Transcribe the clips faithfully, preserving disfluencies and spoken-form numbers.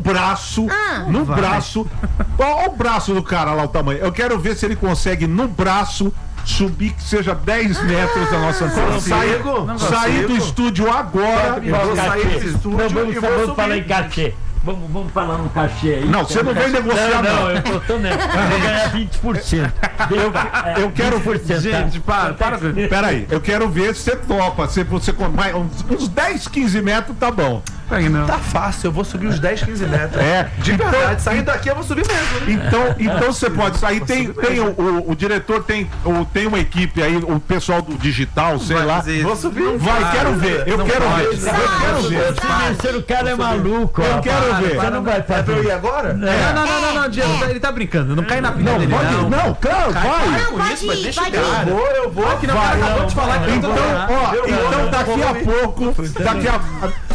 braço, ah, no vai. braço, olha o braço do cara lá, o tamanho. Eu quero ver se ele consegue no braço subir que seja dez metros da nossa antena. Sair, sair do estúdio agora. Eu vou sair do estúdio não, vamos, e vou vamos falar em cachê. Vamos, vamos falar no cachê aí. Não, você não vem negociar, não. Não, eu tô, tô nessa. Eu vou ganhar vinte por cento. Eu, eu quero. vinte por cento, gente, para, para. Pera aí. Eu quero ver se você topa. Se você mais uns dez, quinze metros, tá bom. Não. Tá fácil, eu vou subir uns dez, quinze metros. É, de verdade, saindo daqui eu vou subir mesmo. Hein? Então, então você pode sair. Tem, tem o, o, o diretor, tem, o, tem uma equipe aí, o pessoal do digital, sei vai lá. Vou subir. Vai, ah, quero ver. Eu quero pode, ver. Eu quero ver. Esse o cara é maluco. Eu quero ver. Você não vai fazer. É pra eu ir agora? Não, não, não, não, não, Diego, ele tá brincando. Não cai na pilha não, dele, pode, não. Não, claro, vai. Para com isso, mas deixa o cara. Eu vou, eu vou. Que não, o cara acabou de falar que então, ó, então daqui a pouco, daqui a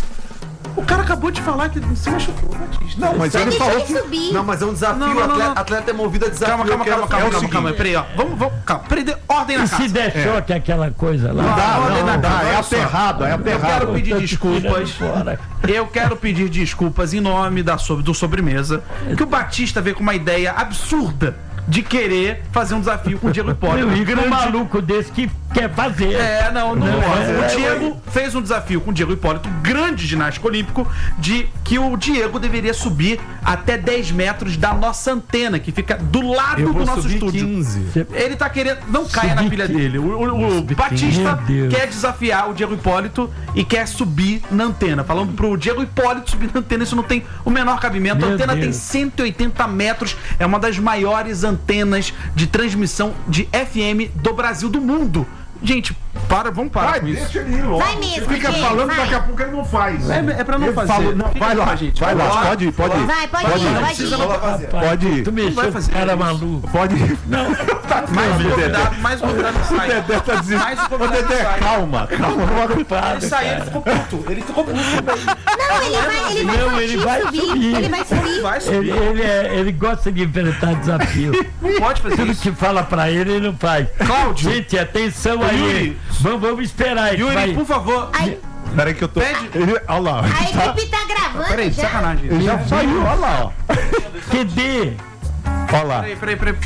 O cara acabou de falar que se machucou, Batista. Não, mas ele falou que... Subir. Não, mas é um desafio. Não, não, não, atleta, não. atleta é movido a desafio. Calma, calma, calma, calma, é calma, calma. Peraí, ó. Vamos, vamos, calma. Peraí, de, ordem na e casa. se der é. choque aquela coisa lá? Não dá, ordem não, na não dá. casa. É aterrado, é aterrado. Eu quero pedir desculpas. Eu quero pedir desculpas em nome da, do Sobremesa, que o Batista veio com uma ideia absurda de querer fazer um desafio com o Diego Hipólito. Um maluco desse que quer fazer. É, não, não, não pode. É, o Diego é, fez um desafio com o Diego Hipólito, grande ginasta olímpico, de que o Diego deveria subir até dez metros da nossa antena, que fica do lado eu do nosso estúdio. quinze. Ele tá querendo. Não caia na pilha dele. O, o, o Batista quer desafiar o Diego Hipólito e quer subir na antena. Falando pro Diego Hipólito subir na antena, isso não tem o menor cabimento. Meu a antena Deus. tem cento e oitenta metros, é uma das maiores antenas de transmissão de F M do Brasil, do mundo. Gente, para, vamos parar vai, com isso. Deixa ele ir logo. Vai mesmo, fica gente, falando, vai. daqui a pouco ele não faz. É, é pra não ele fazer. Falou, não, vai lá, gente. Vai lá, lá. pode ir, pode ir. Vai, pode, pode ir, ir. pode ir. Fazer. Pode ir. Tu mexeu com cara maluco. Pode ir. Não. Tá Mais um Dedé. convidado, mais um convidado O sai. Dedé tá dizendo. Mais um Ô, convidado Dedé, sai. calma, calma. Não Ele saiu, ele ficou puto. Ele ficou puto. Não, ele vai, ele vai, Não, ele vai subir. subir. Ele vai subir. Vai subir. Ele, ele, é, ele gosta de enfrentar desafio. Não pode fazer Tudo isso. que fala pra ele, ele não faz. Cláudio. Gente, atenção aí. Yuri. Vamos, vamos esperar. Yuri, vai. por favor. Ai, Peraí que eu tô. Pede. Ele, olha lá. a equipe tá gravando Peraí, já. sacanagem. Ele já saiu, olha lá, ó. Que dê. Olha lá. Peraí, peraí, peraí.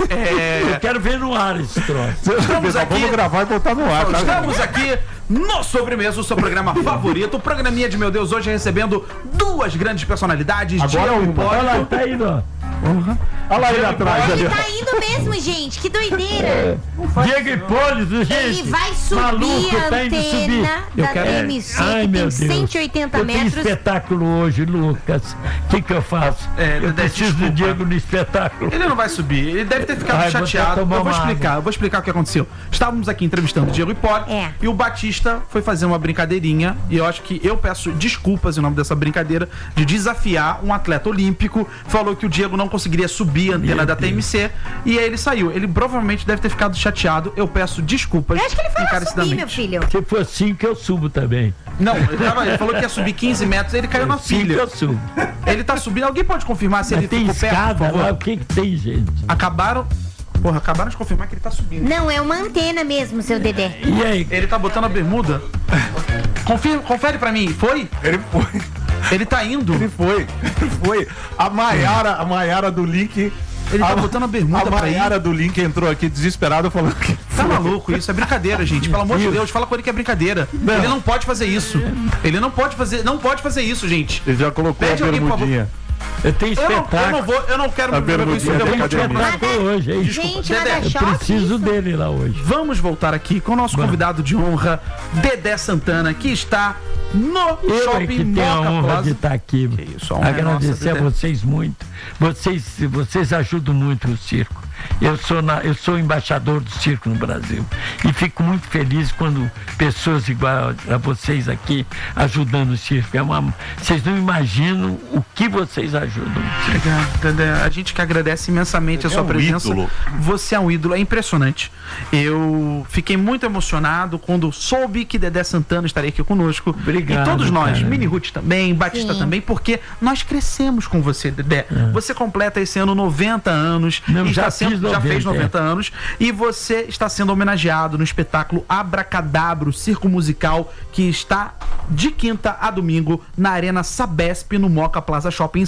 É... Eu quero ver no ar esse troço. Estamos aqui- Vamos gravar e botar no ar, tá? Estamos aqui no Sobremesa, o seu programa favorito. O programinha de meu Deus hoje recebendo duas grandes personalidades. Agora Diego uma. Olha lá, Hipólito. tá indo, ó. Olha lá ele atrás ali. Ele tá indo mesmo, gente. Que doideira. Diego Hipólito, gente. Ele vai subir Maluco, a tá indo subir. antena Eu da quero- T M C, Ai, que meu tem Deus. cento e oitenta Eu tenho metros. espetáculo hoje, Lucas. O que que eu faço? É, eu Dedé, preciso desculpa. do Diego no espetáculo. Ele não vai subir, ele deve ter ficado Ai, vou até chateado. tomar Eu vou uma explicar, eu vou explicar o que aconteceu. Estávamos aqui entrevistando o Diego Hipólito É. e o Batista foi fazer uma brincadeirinha. E eu acho que eu peço desculpas em nome dessa brincadeira de desafiar um atleta olímpico. Falou que o Diego não conseguiria subir a antena Meu da T M C e aí ele saiu. Ele provavelmente deve ter ficado chateado. Eu peço desculpas. Eu acho que ele foi lá subir, encarecidamente. meu filho. Se for cinco, eu subo também. Não, ele, tava- ele falou que ia subir quinze metros, ele caiu na Cinco pilha. eu subo. Ele tá subindo. Alguém pode confirmar se Mas ele tem ficou perto, por escada favor? lá, o que que tem, gente? Acabaram. Porra, acabaram de confirmar que ele tá subindo. Não, é uma antena mesmo, seu Dedé. E aí? Ele tá botando a bermuda. Confirma, confere pra mim, foi? Ele foi. Ele tá indo. Ele foi. Ele foi. A Maiara, a Maiara do Link. Ele tá a, botando a bermuda A pra ir. Maiara do Link entrou aqui desesperada falando que. Tá maluco isso? É brincadeira, gente. Pelo amor de Deus, fala com ele que é brincadeira. Ele não pode fazer isso. Ele não pode fazer, não pode fazer isso, gente. Ele já colocou Pede a alguém, por favor. bermudinha. Eu tenho Eu não, espetáculo. eu não vou, eu não quero A me envolver com isso. bermudinha Eu da tenho academia. Espetáculo hoje, hein? Gente, Dedé, nada Eu choque. preciso isso. dele lá hoje. Vamos voltar aqui com o nosso convidado de honra, Dedé Santana, que está no Eu é Shopping que tenho a Moca honra Plaza. de estar aqui. Que isso, a honra é Agradecer nossa, a Dedé. vocês muito. Vocês, vocês ajudam muito o circo. Eu sou, na, eu sou embaixador do circo no Brasil. E fico muito feliz quando pessoas igual a vocês aqui ajudando o circo. É uma, vocês não imaginam o que vocês ajudam. Obrigado, Dedé. A gente que agradece imensamente a Você sua é um presença. ídolo. Você é um ídolo, é impressionante. Eu fiquei muito emocionado quando soube que Dedé Santana estaria aqui conosco. Obrigado, E todos nós, cara. Mini Ruth também, Batista Sim. também, porque nós crescemos com você, Dedé. Você completa esse ano noventa anos. Não, e já está sendo, fiz já fez noventa, noventa anos. E você está sendo homenageado no espetáculo Abracadabra, o circo musical, que está de quinta a domingo na Arena Sabesp, no Moca Plaza Shopping.